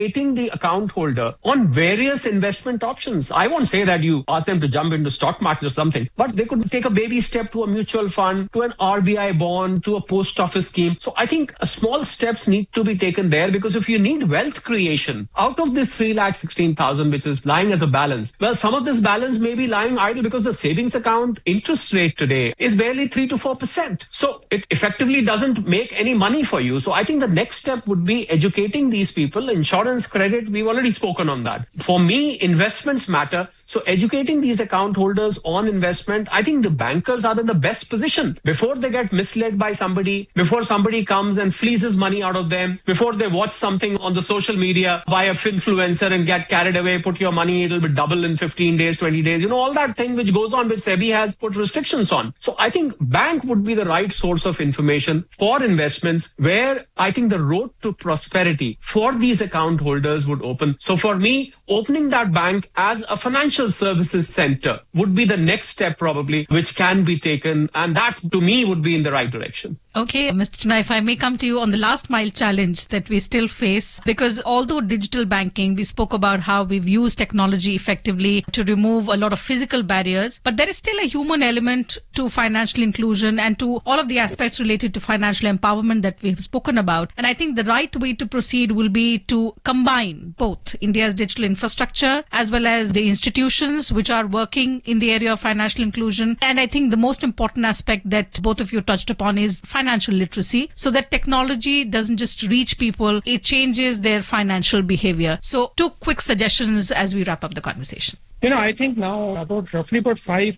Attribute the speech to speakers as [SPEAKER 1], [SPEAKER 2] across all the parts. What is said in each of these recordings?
[SPEAKER 1] educating the account holder on various investment options. I won't say that you ask them to jump into stock market or something, but they could take a baby step to a mutual fund, to an RBI bond, to a post office scheme. So I think small steps need to be taken there, because if you need wealth creation out of this 3,16,000 which is lying as a balance, well, some of this balance may be lying idle because the savings account interest rate today is barely 3 to 4%. So it effectively doesn't make any money for you. So I think the next step would be educating these people. Insurance, credit, we've already spoken on that. For me, investments matter. So educating these account holders on investment, I think the bankers are in the best position before they get misled by somebody, before somebody comes and fleeces money out of them, before they watch something on the social media by a influencer and get carried away, put your money, it'll be double in 15 days, 20 days, all that thing which goes on, which SEBI has put restrictions on. So I think bank would be the right source of information for investments, where I think the road to prosperity for these account holders would open. So for me, opening that bank as a financial services center would be the next step probably, which can be taken. And that to me would be in the right direction.
[SPEAKER 2] Okay, Mr. Chinna, if I may come to you on the last mile challenge that we still face, because although digital banking, we spoke about how we've used technology effectively to remove a lot of physical barriers, but there is still a human element to financial inclusion and to all of the aspects related to financial empowerment that we've spoken about. And I think the right way to proceed will be to combine both India's digital infrastructure as well as the institutions which are working in the area of financial inclusion. And I think the most important aspect that both of you touched upon is financial literacy, so that technology doesn't just reach people, it changes their financial behavior. So 2 quick suggestions as we wrap up the conversation.
[SPEAKER 3] I think now roughly about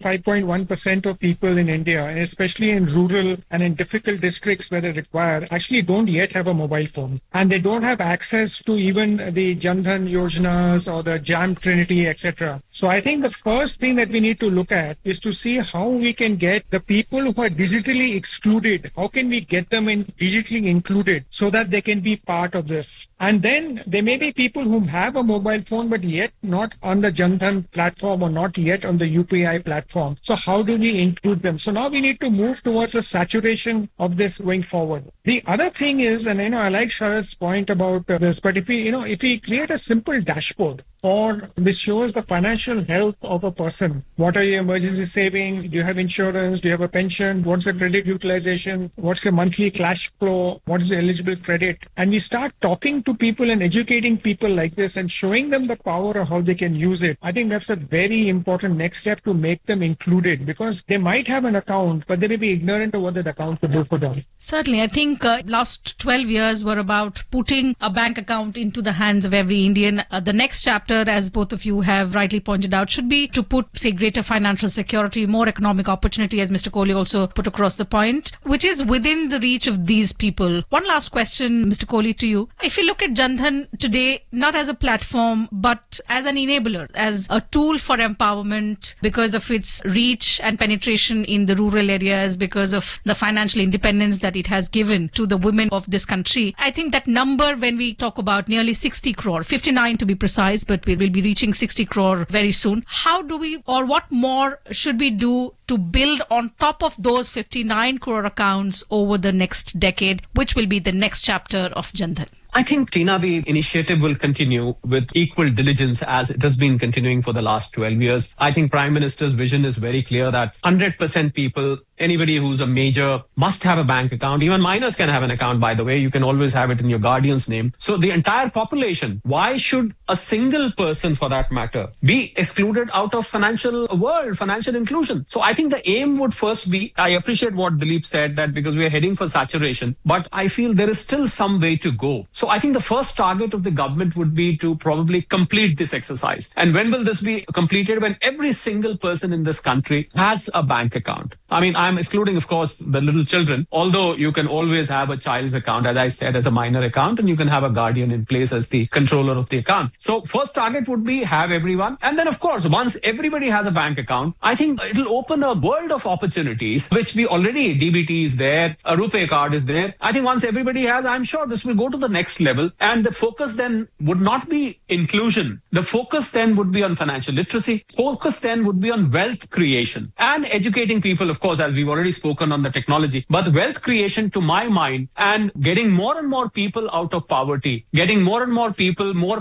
[SPEAKER 3] 5.1% of people in India, and especially in rural and in difficult districts where they require, actually don't yet have a mobile phone. And they don't have access to even the Jan Dhan Yojanas or the JAM Trinity, etc. So I think the first thing that we need to look at is to see how we can get the people who are digitally excluded, how can we get them in digitally included so that they can be part of this. And then there may be people who have a mobile phone but yet not on the Jan Dhan platform or not yet on the UPI platform. So how do we include them? So now we need to move towards a saturation of this going forward. The other thing is, and I like Sharad's point about this, but if we create a simple dashboard which shows the financial health of a person. What are your emergency savings? Do you have insurance? Do you have a pension? What's the credit utilization? What's your monthly cash flow? What is the eligible credit? And we start talking to people and educating people like this and showing them the power of how they can use it. I think that's a very important next step to make them included, because they might have an account, but they may be ignorant of what that account could do for them.
[SPEAKER 2] Certainly. I think last 12 years were about putting a bank account into the hands of every Indian. The next chapter, as both of you have rightly pointed out, should be to put, say, greater financial security, more economic opportunity, as Mr. Kohli also put across the point, which is within the reach of these people. One last question, Mr. Kohli, to you. If you look at Jan Dhan today, not as a platform, but as an enabler, as a tool for empowerment because of its reach and penetration in the rural areas, because of the financial independence that it has given to the women of this country, I think that number, when we talk about nearly 60 crore, 59 to be precise, but we will be reaching 60 crore very soon. How do we, or what more should we do to build on top of those 59 crore accounts over the next decade, which will be the next chapter of Jan Dhan?
[SPEAKER 1] I think, Tina, the initiative will continue with equal diligence as it has been continuing for the last 12 years. I think Prime Minister's vision is very clear that 100% people, anybody who's a major, must have a bank account. Even minors can have an account, by the way. You can always have it in your guardian's name. So the entire population, why should a single person, for that matter, be excluded out of financial world, financial inclusion? So I think the aim would first be, I appreciate what Dilip said, that because we are heading for saturation, but I feel there is still some way to go. So I think the first target of the government would be to probably complete this exercise. And when will this be completed? When every single person in this country has a bank account. I mean, I'm excluding, of course, the little children, although you can always have a child's account, as I said, as a minor account, and you can have a guardian in place as the controller of the account. So first target would be have everyone. And then, of course, once everybody has a bank account, I think it'll open a world of opportunities, which we already, DBT is there, a RuPay card is there. I think once everybody has, I'm sure this will go to the next next level. And the focus then would not be inclusion. The focus then would be on financial literacy. Focus then would be on wealth creation and educating people, of course, as we've already spoken on the technology. But wealth creation, to my mind, and getting more and more people out of poverty, getting more and more people more